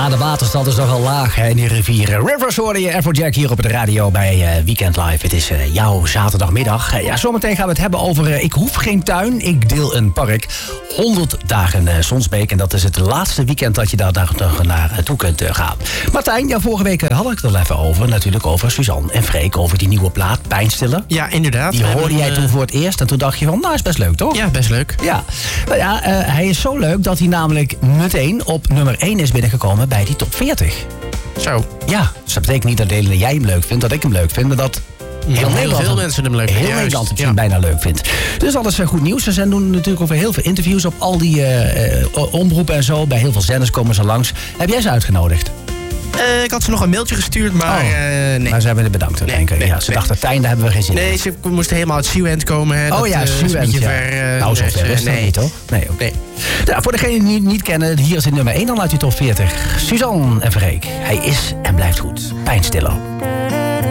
Ja, de waterstand is nogal laag hè, in die rivieren. Rivers hoorde je, Afrojack hier op de radio bij Weekend Live. Het is jouw zaterdagmiddag. Ja, zometeen gaan we het hebben over ik hoef geen tuin, ik deel een park. 100 dagen Sonsbeek. En dat is het laatste weekend dat je daar naartoe kunt gaan. Martijn, ja, vorige week had ik het er even over. Natuurlijk over Suzanne en Freek. Over die nieuwe plaat, Pijnstiller. Ja, inderdaad. Die hoorde jij toen voor het eerst. En toen dacht je van, nou, is best leuk, toch? Ja, best leuk. Ja, nou ja, hij is zo leuk dat hij namelijk meteen op nummer 1 is binnengekomen bij die top 40. Zo. Ja, dus dat betekent niet dat alleen jij hem leuk vindt, dat ik hem leuk vind, maar dat heel veel mensen hem leuk vinden. Heel Nederland het bijna leuk vindt. Dus dat is goed nieuws. Ze doen natuurlijk over heel veel interviews op al die omroepen en zo. Bij heel veel zenders komen ze langs. Heb jij ze uitgenodigd? Ik had ze nog een mailtje gestuurd, maar nee. Maar ze hebben het bedankt, denk ik. Ja, ze dachten, Tijn, daar hebben we geen zin in. Nee, ze moesten helemaal uit Siewend komen. Hè. Siewend, ja. Nou, zo ver is dat niet, toch? Nee, oké. Nee. Ja, voor degenen die het niet kennen, hier is het nummer 1 dan uit die top 40. Suzanne en Freek. Hij is en blijft goed. Pijnstiller.